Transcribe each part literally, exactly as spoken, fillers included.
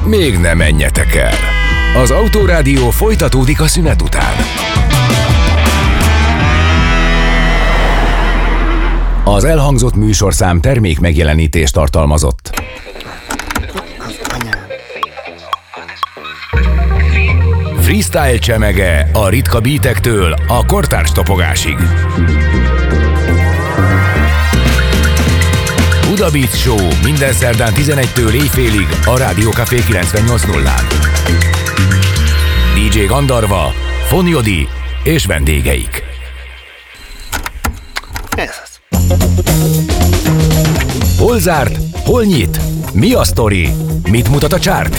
még ne menjetek el. Az Autórádió folytatódik a szünet után. Az elhangzott műsorszám termék megjelenítést tartalmazott. Freestyle csemege a ritka beatektől a kortárs topogásig. Buda Beat Show minden szerdán tizenegytől éjfélig a Rádió Café kilencvennyolc nullán. dé dzsé Gandarva, Fonyodi és vendégeik. Ez az. Hol zárt? Hol nyit? Mi a sztori? Mit mutat a csárt?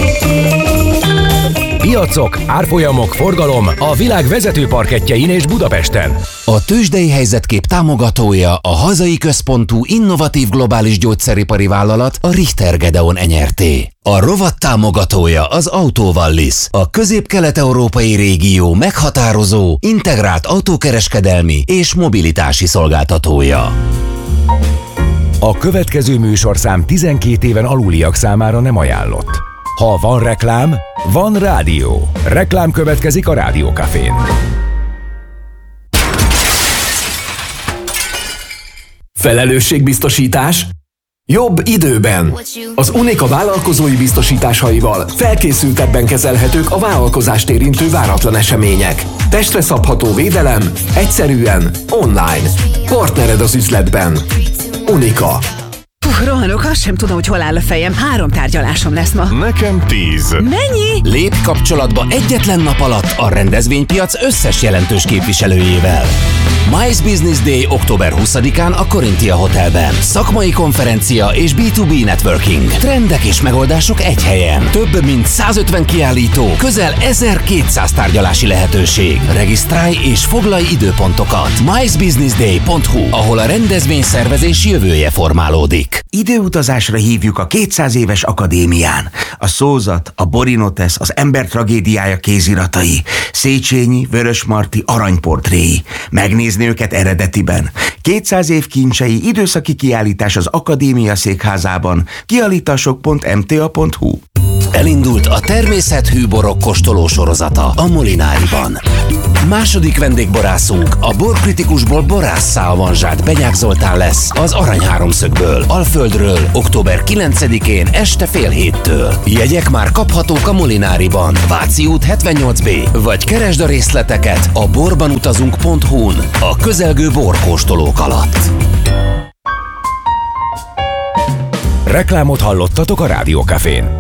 Piacok, árfolyamok, forgalom a világ vezető parkettjein és Budapesten. A tőzsdei helyzetkép támogatója a hazai központú innovatív globális gyógyszeripari vállalat, a Richter Gedeon Enyerté. A rovat támogatója az Autovallis, a közép-kelet-európai régió meghatározó, integrált autókereskedelmi és mobilitási szolgáltatója. A következő műsorszám tizenkét éven aluliak számára nem ajánlott. Ha van reklám, van rádió. Reklám következik a Rádió Cafén. Felelősségbiztosítás? Jobb időben. Az Unica vállalkozói biztosításaival felkészültebben kezelhetők a vállalkozást érintő váratlan események. Testre szabható védelem, egyszerűen, online. Partnered az üzletben. Unica. Puh, rohanok, azt sem tudom, hogy hol áll a fejem. Három tárgyalásom lesz ma. Nekem tíz. Mennyi? Lépj kapcsolatba egyetlen nap alatt a rendezvénypiac összes jelentős képviselőjével. MICE Business Day október huszadikán a Corinthia Hotelben. Szakmai konferencia és bé kettő bé networking. Trendek és megoldások egy helyen. Több mint százötven kiállító, közel ezerkétszáz tárgyalási lehetőség. Regisztrálj és foglalj időpontokat. mice business day pont hu, ahol a rendezvényszervezés jövője formálódik. Időutazásra hívjuk a kétszáz éves akadémián. A szózat, a Borinotesz, az ember tragédiája kéziratai, Széchenyi, Vörösmarty aranyportréi. Megnézni őket eredetiben. kétszáz év kincsei, időszaki kiállítás az Akadémia székházában. kiállítások pont em té á pont hu. Elindult a természethű borok kóstoló sorozata a Molináriban. Második vendégborászunk a borkritikusból borásszá avanzsált Benyák Zoltán lesz az Arany Háromszögből, Alföldről, október kilencedikén este fél héttől. Jegyek már kaphatók a Molináriban, Váci út hetvennyolc bé, vagy keresd a részleteket a borbanutazunk pont hu-n a közelgő borkóstolók alatt. Reklámot hallottatok a Rádió Cafén.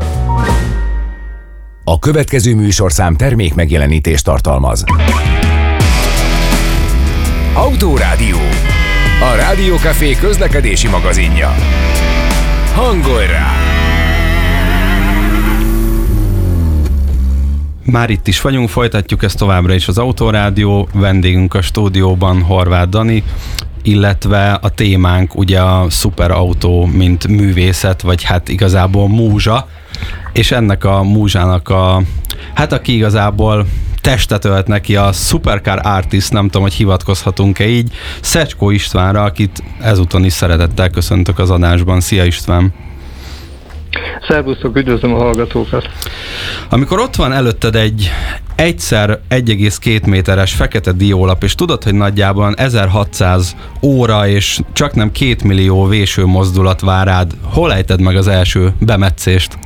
A következő műsorszám termék megjelenítést tartalmaz. Autórádió. A Rádió Café közlekedési magazinja. Hangolj rá! Már itt is vagyunk, folytatjuk ezt továbbra is az Autórádió, vendégünk a stúdióban Horváth Dani, illetve a témánk ugye a szuperautó, mint művészet, vagy hát igazából múzsa, és ennek a múzsának a, hát aki igazából testet ölt neki, a Supercar Artist, nem tudom, hogy hivatkozhatunk-e így, Szecskó Istvánra, akit ezúton is szeretettel köszöntök az adásban. Szia István! Szervusztok, üdvözlöm a hallgatókat! Amikor ott van előtted egy egyszer egy egész két méteres fekete diólap, és tudod, hogy nagyjából ezerhatszáz óra és csak nem két millió véső mozdulat vár rád, hol ejted meg az első bemetszést?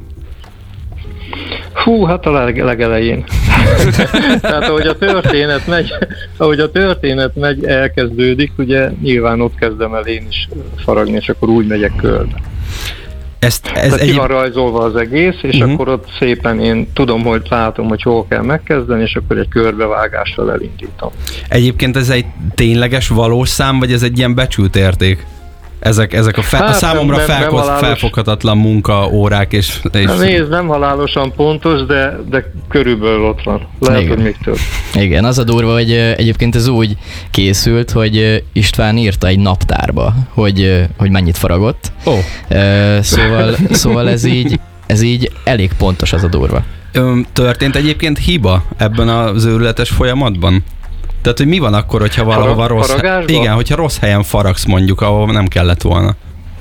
Hú, hát a leg- legelején. Tehát ahogy a történet megy, ahogy a történet megy, elkezdődik, ugye nyilván ott kezdem el én is faragni, és akkor úgy megyek körbe. Ezt, ez Tehát egy... ki van rajzolva az egész, és uh-huh. akkor ott szépen én tudom, hogy látom, hogy hol kell megkezdeni, és akkor egy körbevágással elindítom. Egyébként ez egy tényleges valós szám, vagy ez egy ilyen becsült érték? Ezek, ezek a, fe, hát, a számomra nem, felkoz, nem halálos, felfoghatatlan munkaórák és... és... Na, nézd, nem halálosan pontos, de, de körülbelül ott van. Lehet, igen. hogy még több. Igen, az a durva, hogy egyébként ez úgy készült, hogy István írta egy naptárba, hogy, hogy mennyit faragott. Oh. Szóval, szóval ez így, ez így elég pontos, az a durva. Történt egyébként hiba ebben az őrületes folyamatban? Tehát, hogy mi van akkor, hogyha valahova rossz... Faragásban? Igen, hogyha rossz helyen faragsz mondjuk, ahol nem kellett volna.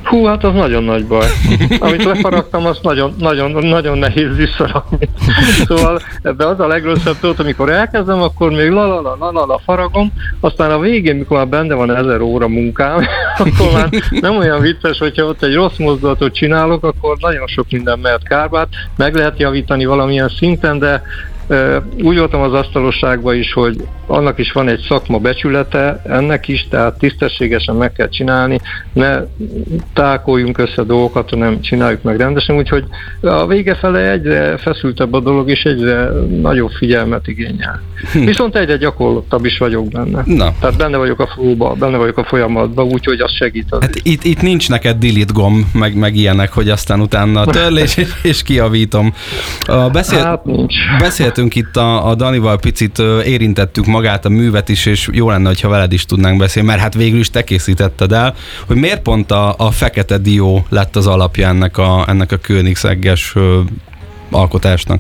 Hú, hát az nagyon nagy baj. Amit lefaragtam, azt nagyon, nagyon, nagyon nehéz visszarakni. Szóval ebbe az a legrosszabb tudod, amikor elkezdem, akkor még la la la la la la faragom, aztán a végén, mikor már benne van ezer óra munkám, akkor már nem olyan vicces, hogyha ott egy rossz mozdulatot csinálok, akkor nagyon sok minden mehet kárba, meg lehet javítani valamilyen szinten, de úgy voltam az asztalosságban is, hogy annak is van egy szakma becsülete, ennek is, tehát tisztességesen meg kell csinálni, ne tákoljunk össze dolgokat, hanem csináljuk meg rendesen, úgyhogy a vége fele egyre feszültebb a dolog, és egyre nagyobb figyelmet igényel. Viszont egyre gyakorlottabb is vagyok benne. Na. Tehát benne vagyok a flóba, benne vagyok a folyamatban, úgyhogy az segít. Az hát itt, itt nincs neked delete gomb, meg, meg ilyenek, hogy aztán utána törlés és, és kijavítom. A beszél... Hát nincs. Beszéltünk itt a, a Danival, picit érintettük magát a művet is, és jó lenne, ha veled is tudnánk beszélni, mert hát végül is te készítetted el, hogy miért pont a, a fekete dió lett az alapja ennek a, ennek a Koenigsegges alkotásnak?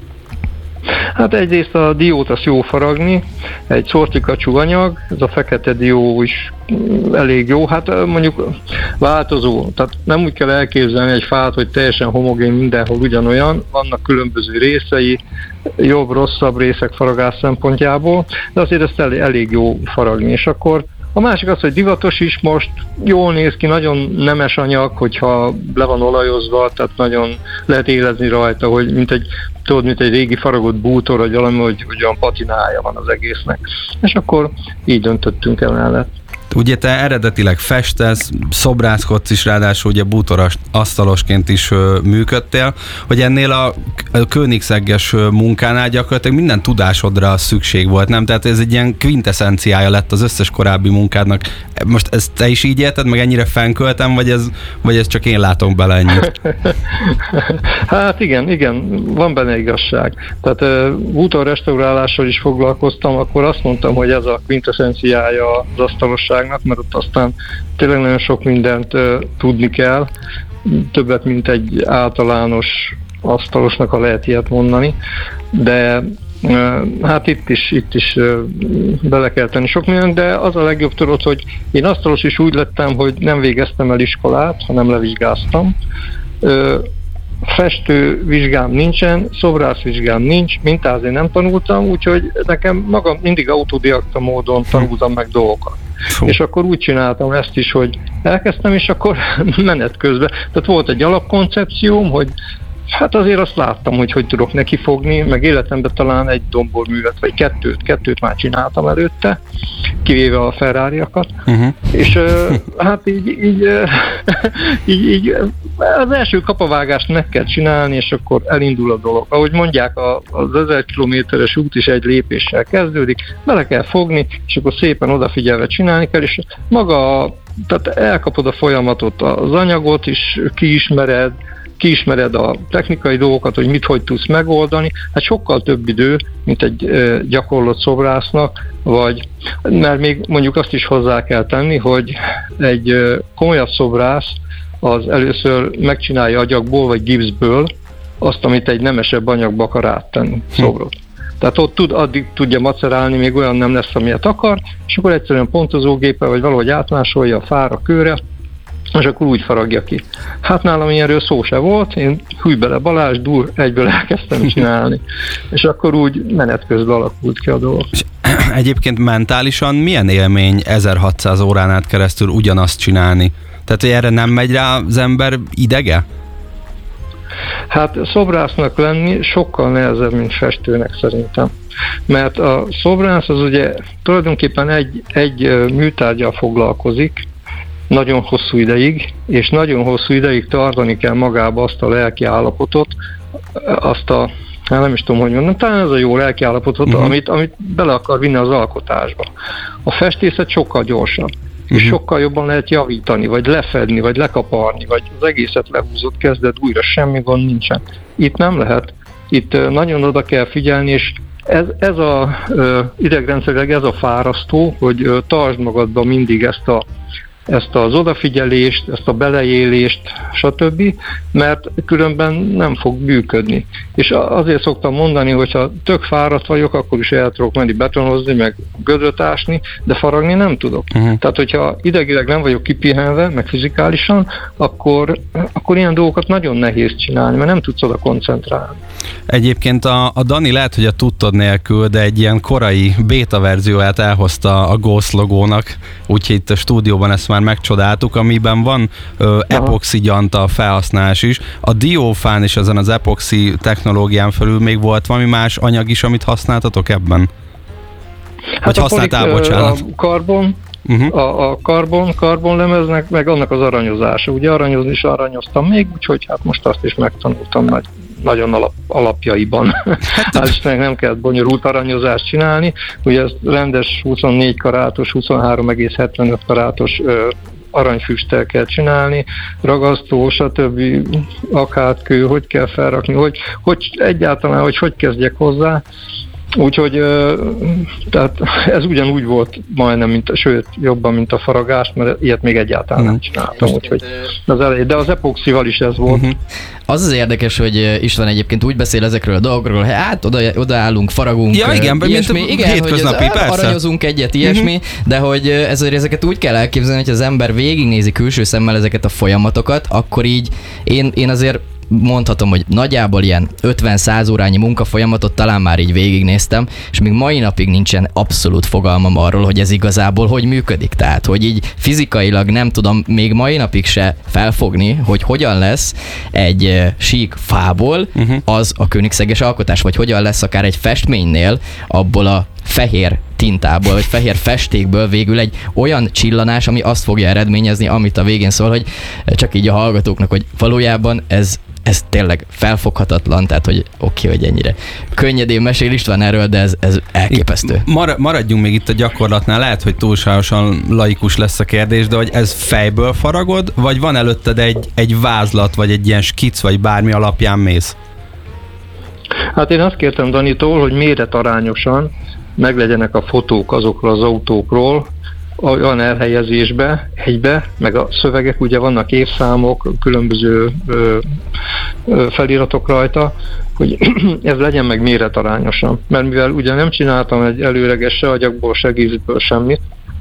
Hát egyrészt a diót azt jó faragni, egy szortikacsú anyag, ez a fekete dió is elég jó, hát mondjuk változó, tehát nem úgy kell elképzelni egy fát, hogy teljesen homogén mindenhol ugyanolyan, vannak különböző részei, jobb-rosszabb részek faragás szempontjából, de azért ezt elég, elég jó faragni, és akkor a másik az, hogy divatos is most, jól néz ki, nagyon nemes anyag, hogyha le van olajozva, tehát nagyon lehet érezni rajta, hogy mint egy, tudod, mint egy régi faragott bútor, vagy valami, hogy, hogy olyan patinája van az egésznek. És akkor így döntöttünk el mellett. Ugye te eredetileg festesz, szobrászkodsz is, ráadásul ugye bútoros asztalosként is ö, működtél, hogy ennél a, a Koenigsegges munkánál gyakorlatilag minden tudásodra szükség volt, nem? Tehát ez egy ilyen quintessenciája lett az összes korábbi munkádnak. Most ezt te is így érted, meg ennyire fennköltem, vagy ez, vagy ez csak én látom bele ennyit? Hát igen, igen, van benne igazság. Tehát uh, bútorrestaurálással is foglalkoztam, akkor azt mondtam, hogy ez a quintessenciája az asztalosságnak, mert ott aztán tényleg nagyon sok mindent uh, tudni kell, többet, mint egy általános asztalosnak, ha lehet ilyet mondani, de uh, hát itt is, itt is uh, bele kell tenni sok mindent, de az a legjobb tudod, hogy én asztalos is úgy lettem, hogy nem végeztem el iskolát, hanem levizsgáztam. Uh, festő vizsgám nincsen, szobrász vizsgám nincs, mintázni nem tanultam, úgyhogy nekem magam mindig autodidakta módon tanultam meg dolgokat. Fú. És akkor úgy csináltam ezt is, hogy elkezdtem, és akkor menet közben. Tehát volt egy alapkoncepcióm, hogy hát azért azt láttam, hogy hogy tudok nekifogni, meg életemben talán egy domborművet, vagy kettőt, kettőt már csináltam előtte, kivéve a Ferrariakat. Uh-huh. És uh, hát így, így, uh, így, így az első kapavágást meg kell csinálni, és akkor elindul a dolog. Ahogy mondják, az ezer kilométeres út is egy lépéssel kezdődik, bele kell fogni, és akkor szépen odafigyelve csinálni kell, és maga, tehát elkapod a folyamatot, az anyagot is kiismered, kiismered a technikai dolgokat, hogy mit, hogy tudsz megoldani, hát sokkal több idő, mint egy e, gyakorlott szobrásznak, vagy, mert még mondjuk azt is hozzá kell tenni, hogy egy e, komolyabb szobrász az először megcsinálja agyagból, vagy gipszből azt, amit egy nemesebb anyagba akar áttenni, szobrot. Tehát ott tud, addig tudja macerálni, még olyan nem lesz, amilyet akar, és akkor egyszerűen pontozógéppel, vagy valahogy átmásolja a fára, kőre, és akkor úgy faragja ki. Hát nálam ilyenről szó se volt, én húj bele Balázs, dur, egyből elkezdtem csinálni. És akkor úgy menet közben alakult ki a dolog. És egyébként mentálisan milyen élmény ezerhatszáz órán át keresztül ugyanazt csinálni? Tehát, hogy erre nem megy rá az ember idege? Hát szobrásznak lenni sokkal nehezebb, mint festőnek szerintem. Mert a szobrász az ugye tulajdonképpen egy, egy műtárgyal foglalkozik, nagyon hosszú ideig, és nagyon hosszú ideig tartani kell magába azt a lelki állapotot, azt a, hát nem is tudom, hogy mondom, talán ez a jó lelki állapotot, uh-huh. amit, amit bele akar vinni az alkotásba. A festészet sokkal gyorsabb, uh-huh. és sokkal jobban lehet javítani, vagy lefedni, vagy lekaparni, vagy az egészet lehúzott, kezded újra, semmi gond nincsen. Itt nem lehet, itt nagyon oda kell figyelni, és ez, ez a idegrendszerileg ez a fárasztó, hogy tartsd magadban mindig ezt a ezt az odafigyelést, ezt a beleélést, stb., mert különben nem fog működni. És azért szoktam mondani, hogyha tök fáradt vagyok, akkor is el tudok menni betonozni, meg gödröt ásni, de faragni nem tudok. Uh-huh. Tehát, hogyha idegileg nem vagyok kipihenve, meg fizikálisan, akkor, akkor ilyen dolgokat nagyon nehéz csinálni, mert nem tudsz oda koncentrálni. Egyébként a, a Dani lehet, hogy a tudtod nélkül, de egy ilyen korai beta verzióját elhozta a Ghost logónak, úgyhogy itt a stúdióban ezt már megcsodáltuk, amiben van ö, epoxi gyanta felhasználás is. A Diófán is ezen az epoxi technológián felül még volt valami más anyag is, amit használtatok ebben? Hát vagy használtál, bocsánat? A karbon, uh-huh. a, a karbon, karbonlemeznek, meg annak az aranyozása. Ugye aranyozni is aranyoztam még, úgyhogy hát most azt is megtanultam nagy, nagyon alap, alapjaiban. Hát Istennek nem kell bonyolult aranyozást csinálni. Ugye ez rendes huszonnégy karátos, huszonhárom egész hetvenöt karátos ö, aranyfüsttel kell csinálni, ragasztó, stb. Akátkő, hogy kell felrakni, hogy, hogy egyáltalán, hogy hogy kezdjek hozzá. Úgyhogy tehát ez ugyanúgy volt majdnem, mint, sőt, jobban, mint a faragás, mert ilyet még egyáltalán nem csináltam. Úgyhogy az elejé, de az epoxival is ez volt. Uh-huh. Az az érdekes, hogy István egyébként úgy beszél ezekről a dolgokról, hogy hát oda, odaállunk, faragunk, ja, igen, ilyesmi, igen, hogy az, aranyozunk egyet, ilyesmi, uh-huh. de hogy ezért ezeket úgy kell elképzelni, hogy az ember végignézi külső szemmel ezeket a folyamatokat, akkor így én, én azért mondhatom, hogy nagyjából ilyen ötven-száz órányi munkafolyamatot talán már így végignéztem, és még mai napig nincsen abszolút fogalmam arról, hogy ez igazából hogy működik. Tehát, hogy így fizikailag nem tudom még mai napig se felfogni, hogy hogyan lesz egy sík fából uh-huh. az a kőnigszeges alkotás, vagy hogyan lesz akár egy festménynél abból a fehér tintából, vagy fehér festékből végül egy olyan csillanás, ami azt fogja eredményezni, amit a végén szól, hogy csak így a hallgatóknak, hogy valójában ez ez tényleg felfoghatatlan, tehát hogy oké, okay, hogy ennyire könnyedén mesél István erről, de ez, ez elképesztő. Mar- maradjunk még itt a gyakorlatnál, lehet, hogy túlságosan laikus lesz a kérdés, de hogy ez fejből faragod, vagy van előtted egy, egy vázlat, vagy egy ilyen skic, vagy bármi alapján mész? Hát én azt kértem Danitól, hogy méretarányosan meglegyenek a fotók azokról az autókról, olyan elhelyezésbe, egybe, meg a szövegek, ugye vannak évszámok, különböző ö, ö, feliratok rajta, hogy ez legyen meg méretarányosan. Mert mivel ugye nem csináltam egy előleges se agyagból, se gízből semmit,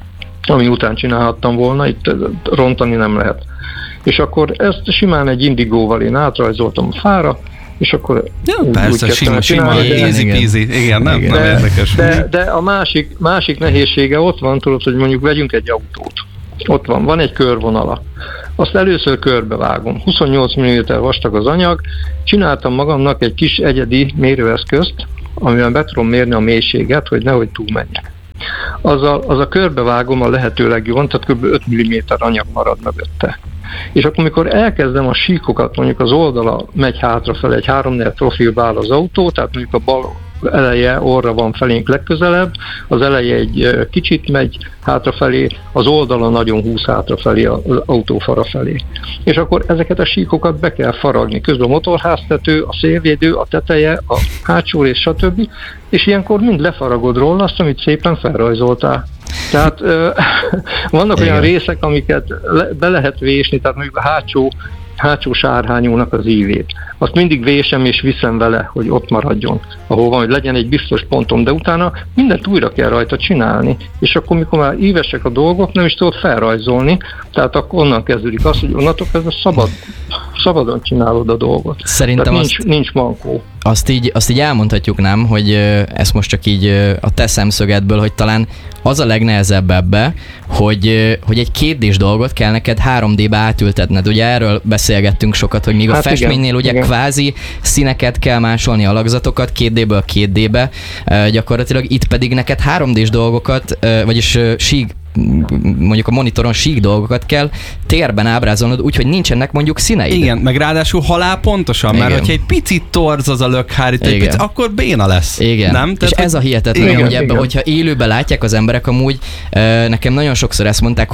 ami után csinálhattam volna, itt rontani nem lehet. És akkor ezt simán egy indigóval én átrajzoltam a fára, és akkor ja, úgy, persze, úgy sima, sima, easy peasy, igen, nem, igen. nem de, érdekes. De, de a másik, másik nehézsége ott van, tudod, hogy mondjuk vegyünk egy autót. Ott van, van egy körvonala. Azt először körbevágom. huszonnyolc milliméter vastag az anyag, csináltam magamnak egy kis egyedi mérőeszközt, amivel be tudom mérni a mélységet, hogy nehogy túlmenjek. Az a, az a körbevágom a lehető legjobban, tehát kb. öt milliméter anyag marad mögötte. És akkor, amikor elkezdem a síkokat, mondjuk az oldala megy hátrafelé, egy három-négy profilba áll az autó, tehát mondjuk a bal eleje orra van felénk legközelebb, az eleje egy kicsit megy hátrafelé, az oldala nagyon húz hátrafelé az autófara felé. És akkor ezeket a síkokat be kell faragni. Közben a motorháztető, a szélvédő, a teteje, a hátsó rész, stb. És ilyenkor mind lefaragod róla azt, amit szépen felrajzoltál. Tehát ö, vannak igen. olyan részek, amiket le, be lehet vésni, tehát mondjuk a hátsó, hátsó sárhányónak az ívét. Azt mindig vésem és viszem vele, hogy ott maradjon, ahol van, hogy legyen egy biztos pontom, de utána mindent újra kell rajta csinálni, és akkor, mikor már ívesek a dolgok, nem is tudod felrajzolni, tehát akkor onnan kezdődik az, hogy onnantól kezdve szabad, szabadon csinálod a dolgot. Szerintem nincs, azt, nincs mankó. Azt így, azt így elmondhatjuk, nem, hogy ezt most csak így a te szemszögedből, hogy talán az a legnehezebb ebbe, hogy, hogy egy kétdés dolgot kell neked három dé-be átültetned. Ugye erről beszélgettünk sokat, hogy míg hát a festménynél igen, ugye igen. kvázi színeket kell másolni, alakzatokat két dé-ből két dé-be, gyakorlatilag itt pedig neked három dés dolgokat, vagyis sík, mondjuk a monitoron sík dolgokat kell térben ábrázolnod, úgyhogy nincsenek mondjuk színeid. Igen, meg ráadásul halál pontosan, igen. mert hogyha egy picit torz az a lökhárít, egy picit, akkor béna lesz. Igen, nem? és Tehát, ez a hihetetlen, igen, hogy ebben, hogyha élőben látják az emberek, amúgy nekem nagyon sokszor ezt mondták, hogy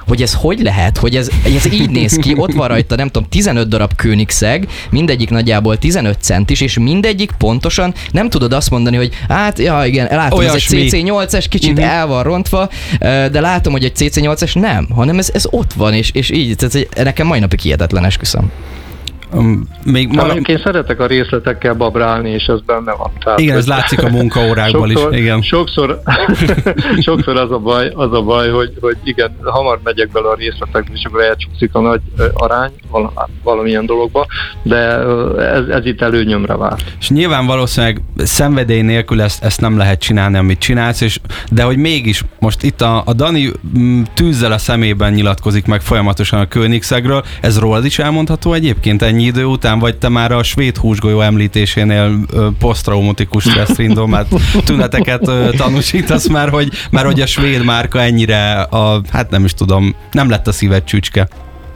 hogy ez hogy lehet, hogy ez, ez így néz ki, ott van rajta, nem tudom, tizenöt darab Koenigsegg, mindegyik nagyjából tizenöt centis, és mindegyik pontosan nem tudod azt mondani, hogy hát, ja igen, látom, ez egy cé cé nyolcas, kicsit uh-huh. el van rontva, de látom, hogy egy cé cé nyolcas nem, hanem ez, ez ott van, és, és így, tehát nekem mai napig hihetetlen, esküszöm. Um, még ma... Én szeretek a részletekkel babrálni, és ez benne van. Tehát, igen, ez látszik a munkaórákból sokszor, is. Igen. Sokszor, sokszor az a baj, az a baj hogy, hogy igen, hamar megyek bele a részletekbe, és akkor elcsúszik a nagy arány valamilyen dologba, de ez, ez itt előnyömre vált. És nyilván valószínűleg szenvedély nélkül ezt, ezt nem lehet csinálni, amit csinálsz, és, de hogy mégis most itt a, a Dani tűzzel a szemében nyilatkozik meg folyamatosan a Koenigsegről, ez rólad is elmondható egyébként ennyi idő után, vagy te már a svéd húsgolyó említésénél posztraumatikus stresszindrómát tüneteket tanúsítasz már, hogy, már hogy a svéd márka ennyire a, hát nem is tudom, nem lett a szíved csücske.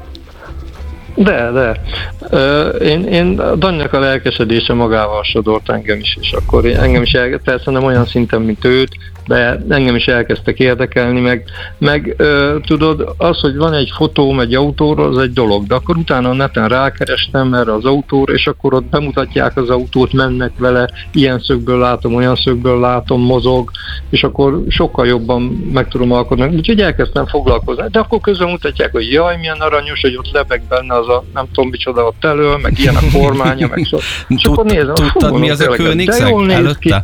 De, de. Ö, én, én Daninak a lelkesedése magával sodort engem is, és akkor én, engem is elkezdtek, persze nem olyan szinten, mint őt, de engem is elkezdtek érdekelni, meg, meg ö, tudod, az, hogy van egy fotóm egy autóról, az egy dolog, de akkor utána a neten rákerestem erre az autóra, és akkor ott bemutatják az autót, mennek vele, ilyen szögből látom, olyan szögből látom, mozog, és akkor sokkal jobban meg tudom alkotni. Úgyhogy elkezdtem foglalkozni, de akkor közben mutatják, hogy jaj, milyen aranyos, hogy ott lebeg benne az a nem tudom micsoda ott elől, meg ilyen a kormánya, meg so. És akkor nézem, tudtad, mi az a Koenigsegg előtte?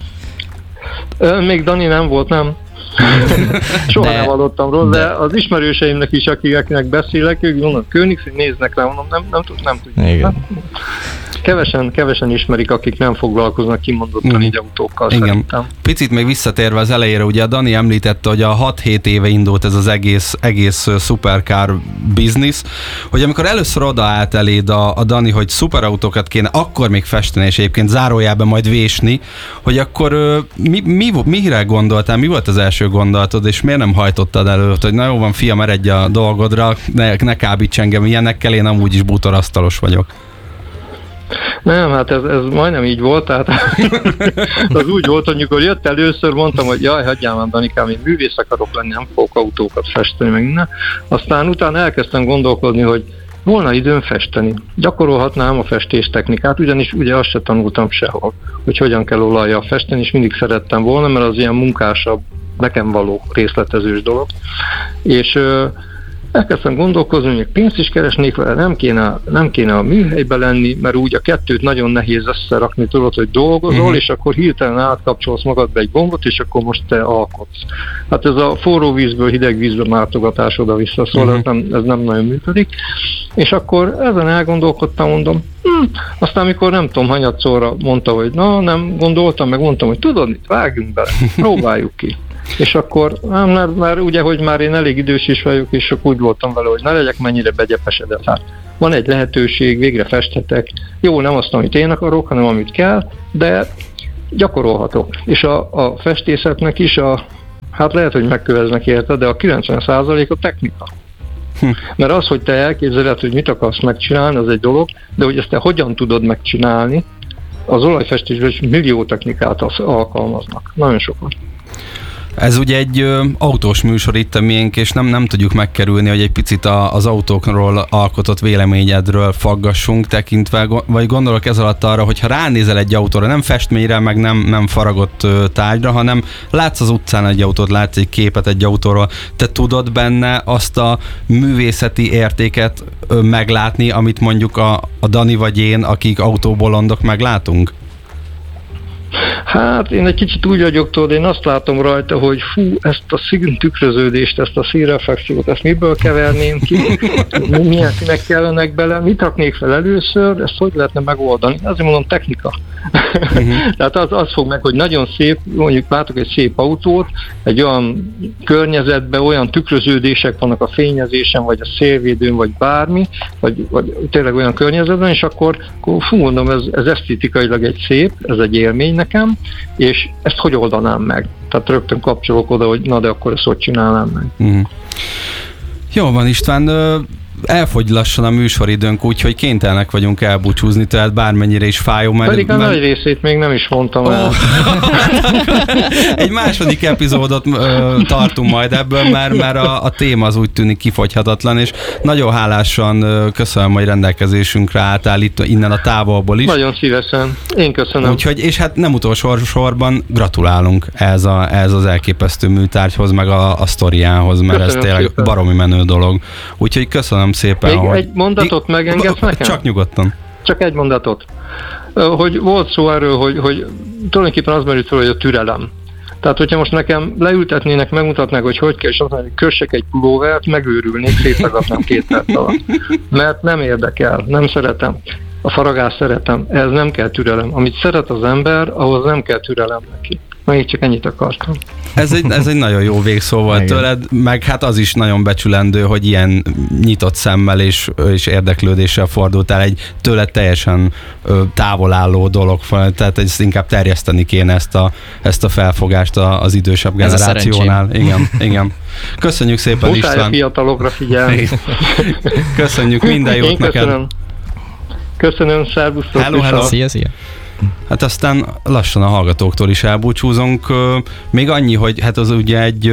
Még Dani nem volt, nem. Soha de... nem hallottam róla, de... de az ismerőseimnek is, akiknek beszélek, ők mondom, Koenigsegg, néznek rá, mondom, nem, nem, tud, nem tudják. Kevesen, kevesen ismerik, akik nem foglalkoznak kimondottan mm. így autókkal. Igen. Szerintem. Picit még visszatérve az elejére, ugye a Dani említette, hogy a hat-hét éve indult ez az egész, egész supercar business, hogy amikor először odaállt eléd a, a Dani, hogy szuperautókat kéne akkor még festeni, és egyébként zárójában majd vésni, hogy akkor mi, mi, mire gondoltál, mi volt az első gondolatod, és miért nem hajtottad elő, hogy na jó van, fiam, eredj a dolgodra, ne, ne kábíts engem ilyenekkel, én amúgy is bútorasztalos vagyok. Nem, hát ez, ez majdnem így volt, tehát az úgy volt, hogy amikor jött először, mondtam, hogy jaj, hagyjál már, Danikám, én művész akarok lenni, nem fogok autókat festeni, meg minden. Aztán utána elkezdtem gondolkodni, hogy volna időm festeni. Gyakorolhatnám a festéstechnikát, ugyanis ugye azt se tanultam sehol, hogy hogyan kell olajjal festeni, és mindig szerettem volna, mert az ilyen munkásabb, nekem való részletezős dolog. És elkezdtem gondolkozni, hogy pénzt is keresnék vele, nem kéne, nem kéne a műhelybe lenni, mert úgy a kettőt nagyon nehéz összerakni, tudod, hogy dolgozol, uh-huh. és akkor hirtelen átkapcsolsz magadba egy gombot, és akkor most te alkotsz. Hát ez a forró vízből hideg vízbe mártogatás oda-vissza, szóval uh-huh. ez, nem, ez nem nagyon működik. És akkor ezen elgondolkodtam, mondom, hm, aztán amikor nem tudom, hanyatszorra mondta, hogy na, nem gondoltam, meg mondtam, hogy tudod mit, vágjunk bele, próbáljuk ki. És akkor, mert, mert ugye, hogy már én elég idős is vagyok, és akkor úgy voltam vele, hogy ne legyek mennyire begyepesedett. Hát van egy lehetőség, végre festhetek. Jó, nem azt, amit én akarok, hanem amit kell, de gyakorolhatok. És a, a festészetnek is a, hát lehet, hogy megköveznek érte, de a kilencven százalék a technika. Hm. Mert az, hogy te elképzeled, hogy mit akarsz megcsinálni, az egy dolog, de hogy ezt te hogyan tudod megcsinálni, az olajfestésben is millió technikát alkalmaznak. Nagyon sokat. Ez ugye egy ö, autós műsor itt a miénk, és nem, nem tudjuk megkerülni, hogy egy picit a, az autókról alkotott véleményedről faggassunk tekintve, vagy gondolok ez alatt arra, hogy ha ránézel egy autóra, nem festményre, meg nem, nem faragott ö, tárgyra, hanem látsz az utcán egy autót, látsz egy képet egy autóról, te tudod benne azt a művészeti értéket ö, meglátni, amit mondjuk a, a Dani vagy én, akik autóbolondok meglátunk? Hát én egy kicsit úgy vagyok, tudod, én azt látom rajta, hogy fú, ezt a szín tükröződést, ezt a színreflexiót, ezt miből keverném ki, milyen színek kellenek bele, mit raknék fel először, ezt hogy lehetne megoldani? Azért mondom, technika. Uh-huh. Tehát az, az fog meg, hogy nagyon szép, mondjuk látok egy szép autót, egy olyan környezetben olyan tükröződések vannak a fényezésen, vagy a szélvédőn, vagy bármi, vagy, vagy tényleg olyan környezetben, és akkor, akkor fú, mondom, ez, ez esztétikailag egy szép, ez egy élmény nekem, és ezt hogy oldanám meg? Tehát rögtön kapcsolok oda, hogy na de akkor ezt hogy csinálnám meg. Uh-huh. Jó van, István, elfogy lassan a műsoridőnk, úgyhogy kénytelenek vagyunk elbúcsúzni, tehát bármennyire is fájó. Mert, Pedig a mert... nagy részét még nem is mondtam el. Oh. Egy második epizódot ö, tartunk majd ebből, mert, mert a, a téma az úgy tűnik kifogyhatatlan, és nagyon hálásan ö, köszönöm, hogy rendelkezésünkre álltál itt innen a távolból is. Nagyon szívesen. Én köszönöm. Úgyhogy, és hát nem utolsó sorban gratulálunk ez, a, ez az elképesztő műtárgyhoz, meg a, a sztoriához, mert köszönöm ez tényleg szépen. Baromi menő dolog. Úgyhogy köszönöm szépen. Még hogy... egy mondatot megengedsz nekem? Csak nyugodtan. Csak egy mondatot. Hogy volt szó erről, hogy, hogy tulajdonképpen az merült fel, hogy a türelem. Tehát, hogyha most nekem leültetnének, megmutatnák, hogy hogy kell, és azt mondani, hogy kössek egy pulóvert, megőrülnék, szétszakadnám két perc alatt. Mert nem érdekel, nem szeretem. A faragást szeretem, ez nem kell türelem. Amit szeret az ember, ahhoz nem kell türelem neki. Még csak ennyit akartam. Ez egy, ez egy nagyon jó végszó volt tőled, meg hát az is nagyon becsülendő, hogy ilyen nyitott szemmel és, és érdeklődéssel fordultál egy tőled teljesen távolálló dolog, tehát ezt inkább terjeszteni kéne ezt a, ezt a felfogást az idősebb generációnál. Igen, igen. Köszönjük szépen, Muszáj István. A fiatalokra figyelni. Köszönjük, minden jót Én neked. Köszönöm, köszönöm szervusztok. Hello, hello. Szia, szia. Hát aztán lassan a hallgatóktól is elbúcsúzunk. Még annyi, hogy hát az ugye egy,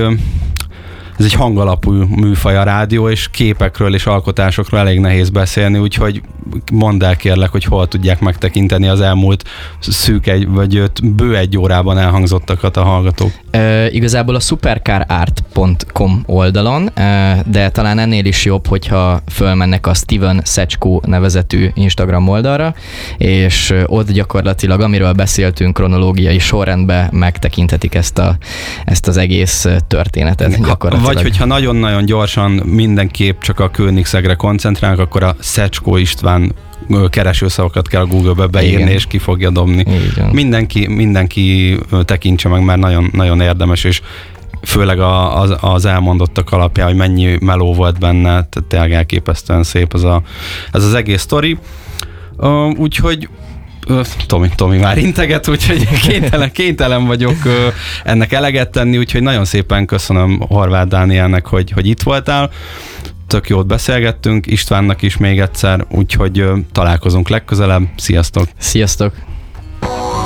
ez egy hangalapú műfaj a rádió, és képekről és alkotásokról elég nehéz beszélni, úgyhogy mondd el kérlek, hogy hol tudják megtekinteni az elmúlt szűk egy, vagy öt, bő egy órában elhangzottakat a hallgatók. E, igazából a supercarart pont com oldalon, e, de talán ennél is jobb, hogyha fölmennek a Steven Secsko nevezetű Instagram oldalra, és ott gyakorlatilag, amiről beszéltünk, kronológiai sorrendben megtekinthetik ezt, a, ezt az egész történetet gyakorlatilag. Vagy hogyha nagyon-nagyon gyorsan mindenképp csak a Kőnixegre koncentrálnak, akkor a Secsko István keresőszavakat kell a Google-be beírni, igen, és ki fogja dobni. Mindenki, mindenki tekintse meg, mert nagyon, nagyon érdemes, és főleg a, az, az elmondottak alapján, hogy mennyi meló volt benne, tehát tényleg elképesztően szép ez, a, ez az egész sztori. Uh, úgyhogy Tomi, Tomi már integet, úgyhogy kénytelen, kénytelen vagyok ennek eleget tenni, úgyhogy nagyon szépen köszönöm Horváth Dánielnek, hogy, hogy itt voltál. Tök jót beszélgettünk, Istvánnak is még egyszer, úgyhogy találkozunk legközelebb. Sziasztok! Sziasztok!